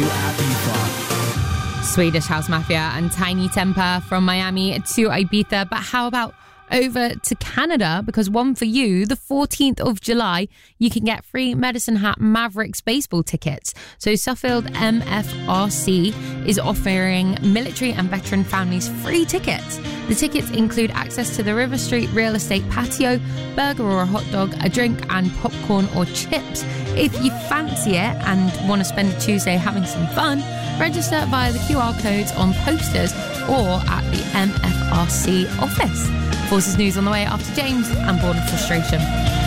Ibiza. Swedish House Mafia and Tiny Temper from Miami to Ibiza. But how about over to Canada? Because one for you, the 14th of July, you can get free Medicine Hat Mavericks baseball tickets. So Suffield MFRC is offering military and veteran families free tickets. The tickets include access to the River Street Real Estate patio, burger or a hot dog, a drink and popcorn or chips. If you fancy it and want to spend a Tuesday having some fun, register via the QR codes on posters or at the MFRC office. Forces News on the way after James and Born of Frustration.